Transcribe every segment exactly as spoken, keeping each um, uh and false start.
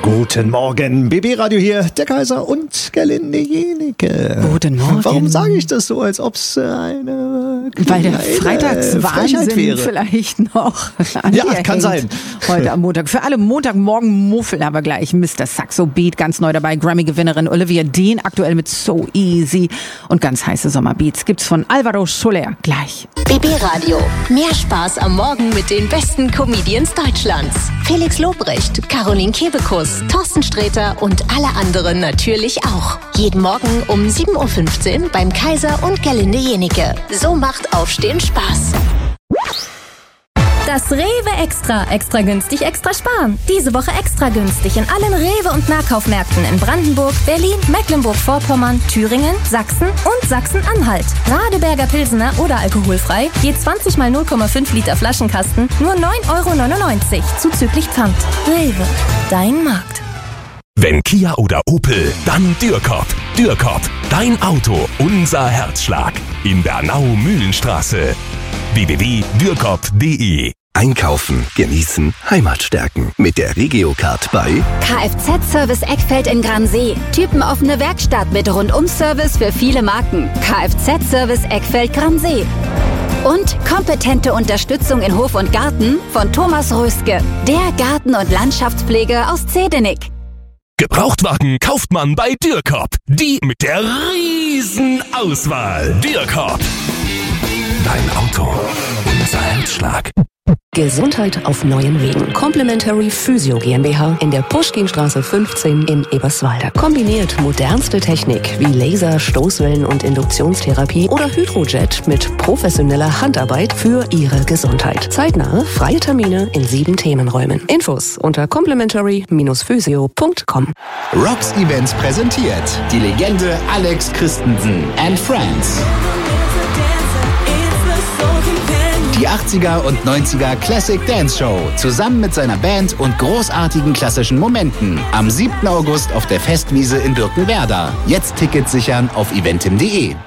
Guten Morgen, B B-Radio hier, der Kaiser und Gerlinde Jenike. Guten Morgen. Warum sage ich das so, als ob es eine Weil der Freitagswahnsinn wäre. Vielleicht noch an Ja, kann sein. Heute am Montag. Für alle Montagmorgen-Muffel aber gleich Mister Saxo Beat, ganz neu dabei. Grammy-Gewinnerin Olivia Dean, aktuell mit So Easy. Und ganz heiße Sommerbeats gibt's von Alvaro Soler gleich. B B-Radio. Mehr Spaß am Morgen mit den besten Comedians Deutschlands. Felix Lobrecht, Caroline Kebekus, Thorsten Sträter und alle anderen natürlich auch. Jeden Morgen um sieben Uhr fünfzehn beim Kaiser und Gerlinde Jenike. So macht Aufstehen Spaß. Das Rewe Extra. Extra günstig, extra sparen. Diese Woche extra günstig in allen Rewe- und Nahkaufmärkten in Brandenburg, Berlin, Mecklenburg-Vorpommern, Thüringen, Sachsen und Sachsen-Anhalt. Radeberger Pilsener oder alkoholfrei, je zwanzig mal null Komma fünf Liter Flaschenkasten, nur neun Euro neunundneunzig, zuzüglich Pfand. Rewe, dein Markt. Wenn Kia oder Opel, dann Dürkop. Dürkop, dein Auto, unser Herzschlag. In Bernau-Mühlenstraße. w w w punkt dürkop punkt d e. Einkaufen, genießen, Heimat stärken. Mit der Regiocard bei Kfz-Service Eckfeld in Gransee. Typenoffene Werkstatt mit Rundum-Service für viele Marken. Kfz-Service Eckfeld Gransee. Und kompetente Unterstützung in Hof und Garten von Thomas Röske. Der Garten- und Landschaftspflege aus Zedenik. Gebrauchtwagen kauft man bei Dürkop. Die mit der riesen Auswahl. Dürkop. Dein Auto, unser Herzschlag. Gesundheit auf neuen Wegen. Complementary Physio GmbH in der Puschkinstraße fünfzehn in Eberswalde. Kombiniert modernste Technik wie Laser, Stoßwellen und Induktionstherapie oder Hydrojet mit professioneller Handarbeit für Ihre Gesundheit. Zeitnahe, freie Termine in sieben Themenräumen. Infos unter complementary physio punkt com. Rocks Events präsentiert die Legende Alex Christensen and Friends. Die achtziger und neunziger Classic Dance Show zusammen mit seiner Band und großartigen klassischen Momenten. Am siebten August auf der Festwiese in Birkenwerder. Jetzt Tickets sichern auf eventim punkt de.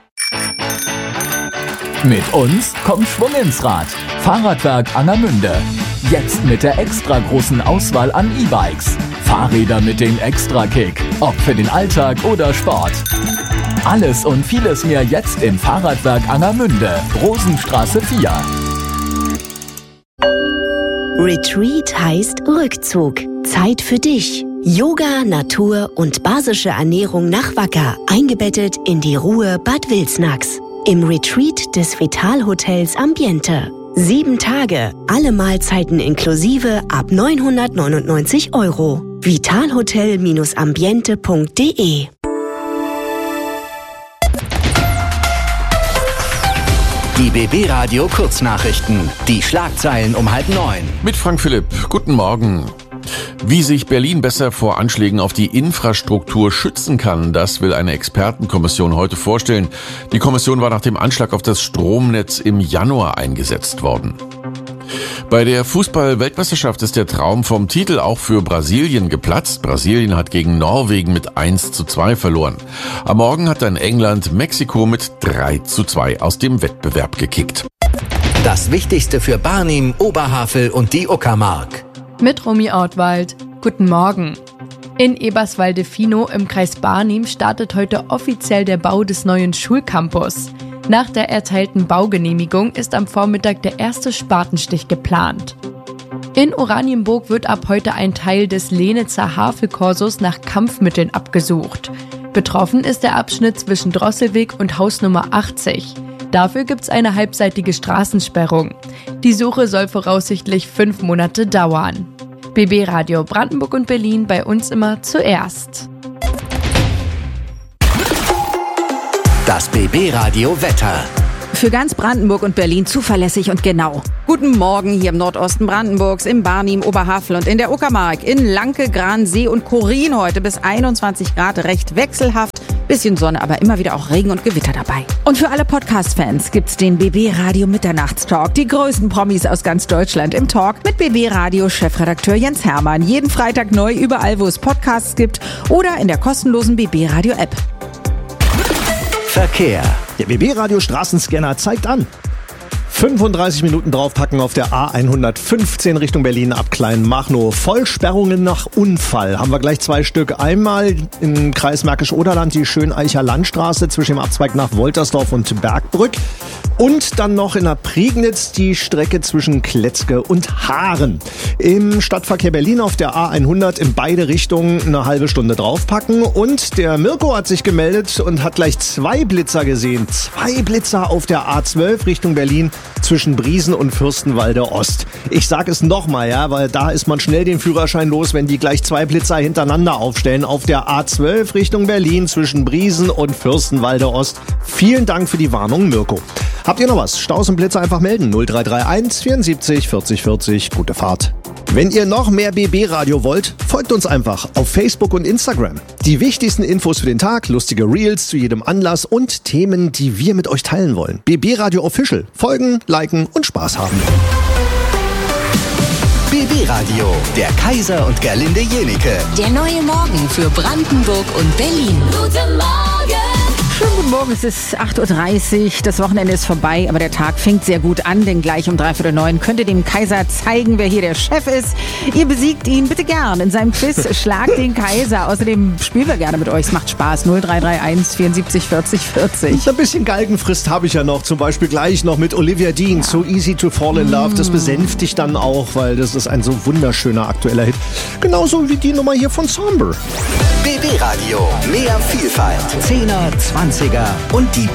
Mit uns kommt Schwung ins Rad. Fahrradwerk Angermünde. Jetzt mit der extra großen Auswahl an E-Bikes. Fahrräder mit dem Extra-Kick. Ob für den Alltag oder Sport. Alles und vieles mehr jetzt im Fahrradwerk Angermünde, Rosenstraße vier. Retreat heißt Rückzug. Zeit für dich. Yoga, Natur und basische Ernährung nach Wacker, eingebettet in die Ruhe Bad Wilsnax. Im Retreat des Vitalhotels Ambiente. Sieben Tage, alle Mahlzeiten inklusive ab neunhundertneunundneunzig Euro. vitalhotel ambiente punkt de. Die B B-Radio Kurznachrichten. Die Schlagzeilen um halb neun. Mit Frank Philipp. Guten Morgen. Wie sich Berlin besser vor Anschlägen auf die Infrastruktur schützen kann, das will eine Expertenkommission heute vorstellen. Die Kommission war nach dem Anschlag auf das Stromnetz im Januar eingesetzt worden. Bei der Fußball-Weltmeisterschaft ist der Traum vom Titel auch für Brasilien geplatzt. Brasilien hat gegen Norwegen mit eins zu zwei verloren. Am Morgen hat dann England Mexiko mit drei zu zwei aus dem Wettbewerb gekickt. Das Wichtigste für Barnim, Oberhavel und die Uckermark. Mit Romy Ortwald. Guten Morgen. In Eberswalde-Finow im Kreis Barnim startet heute offiziell der Bau des neuen Schulcampus. Nach der erteilten Baugenehmigung ist am Vormittag der erste Spatenstich geplant. In Oranienburg wird ab heute ein Teil des Lenitzer Havelkorsos nach Kampfmitteln abgesucht. Betroffen ist der Abschnitt zwischen Drosselweg und Hausnummer achtzig. Dafür gibt's eine halbseitige Straßensperrung. Die Suche soll voraussichtlich fünf Monate dauern. B B-Radio Brandenburg und Berlin, bei uns immer zuerst. Das B B-Radio Wetter. Für ganz Brandenburg und Berlin zuverlässig und genau. Guten Morgen hier im Nordosten Brandenburgs, im Barnim, Oberhavel und in der Uckermark. In Lanke, Gransee und Chorin heute bis einundzwanzig Grad, recht wechselhaft. Bisschen Sonne, aber immer wieder auch Regen und Gewitter dabei. Und für alle Podcast-Fans gibt's den B B-Radio Mitternachtstalk. Die größten Promis aus ganz Deutschland im Talk mit B B-Radio-Chefredakteur Jens Hermann. Jeden Freitag neu überall, wo es Podcasts gibt oder in der kostenlosen B B-Radio-App. Verkehr. Der B B-Radio Straßenscanner zeigt an. fünfunddreißig Minuten draufpacken auf der A hundertfünfzehn Richtung Berlin ab Kleinmachnow. Vollsperrungen nach Unfall. Haben wir gleich zwei Stück. Einmal im Kreis Märkisch-Oderland die Schöneicher Landstraße zwischen dem Abzweig nach Woltersdorf und Bergbrück. Und dann noch in der Prignitz die Strecke zwischen Kletzke und Haaren. Im Stadtverkehr Berlin auf der A hundert in beide Richtungen eine halbe Stunde draufpacken. Und der Mirko hat sich gemeldet und hat gleich zwei Blitzer gesehen. Zwei Blitzer auf der A zwölf Richtung Berlin zwischen Briesen und Fürstenwalde Ost. Ich sag es nochmal, ja, weil da ist man schnell den Führerschein los, wenn die gleich zwei Blitzer hintereinander aufstellen. Auf der A zwölf Richtung Berlin zwischen Briesen und Fürstenwalde Ost. Vielen Dank für die Warnung, Mirko. Habt ihr noch was? Staus und Blitzer einfach melden. null drei drei eins vierundsiebzig vierzig vierzig. Gute Fahrt. Wenn ihr noch mehr B B-Radio wollt, folgt uns einfach auf Facebook und Instagram. Die wichtigsten Infos für den Tag, lustige Reels zu jedem Anlass und Themen, die wir mit euch teilen wollen. B B-Radio Official. Folgen, liken und Spaß haben. B B-Radio, der Kaiser und Gerlinde Jenike. Der neue Morgen für Brandenburg und Berlin. Guten Morgen! Schönen guten Morgen, es ist acht Uhr dreißig, das Wochenende ist vorbei, aber der Tag fängt sehr gut an, denn gleich um dreiviertel neun könnt ihr dem Kaiser zeigen, wer hier der Chef ist. Ihr besiegt ihn bitte gern in seinem Quiz Schlag den Kaiser. Außerdem spielen wir gerne mit euch, es macht Spaß. null drei drei eins vierundsiebzig vierzig vierzig. Ein bisschen Galgenfrist habe ich ja noch, zum Beispiel gleich noch mit Olivia Dean, ja. So Easy to Fall in Love. Das besänftigt dann auch, weil das ist ein so wunderschöner aktueller Hit. Genauso wie die Nummer hier von Somber. B B-Radio, mehr Vielfalt, Zehner, Zwanziger und die